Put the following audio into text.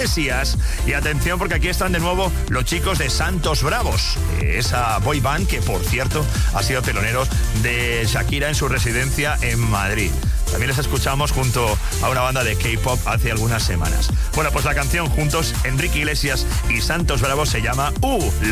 Iglesias. Y atención, porque aquí están de nuevo los chicos de Santos Bravos, esa boy band que, por cierto, ha sido telonero de Shakira en su residencia en Madrid. También les escuchamos junto a una banda de K-pop hace algunas semanas. Bueno, pues la canción juntos, Enrique Iglesias y Santos Bravos, se llama